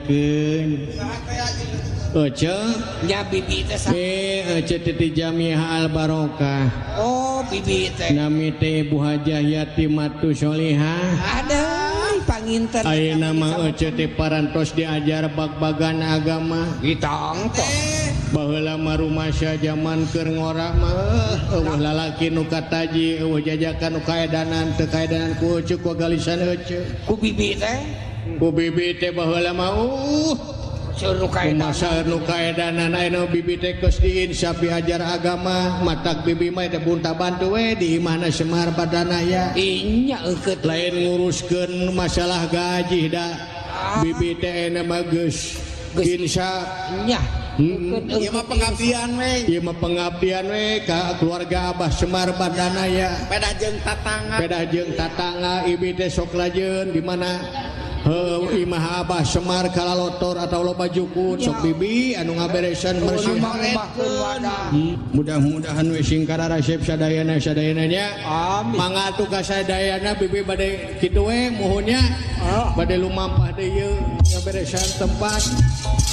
ngayakeun Ece nya bibi teh Ece titi Jamiah Al Barokah oh bibi teh nami teh Ibu Hajah Yatimatu Sholihah ada panginten ayeuna mah Ece teh parantos diajar bag-bagan agama ditong baheula mah rumasya zaman keur ngora mah eueuh lalaki nu kataji eueuh jajakan nu kaedanan teu kaedanan ku Ece ku galisan Ece ku bibi teh ku bibi teh baheula mah suruh masa nu kaedanan ayeuna bibi teh geus diinsaf diajar agama matak bibi mah teh bunta bantu we di imahna Semar Badana ya inya eukeut lain nguruskeun masalah gaji da bibi teh ena mah geus insaf nya ieu mah pengabdian we ieu mah pengabdian we ka keluarga Abah Semar Badana ya pedah jeung tatangga ibi teh sok lajeun di mana imah Abah Semar kalalotor atau loba jukut sok bibi anu ngaberesan bersih mudah-mudahan we sing kararasep sadayana nya mangatu ka sadayana bibi bade kitu we muhunnya bade lumampah deui ngaberesan tempat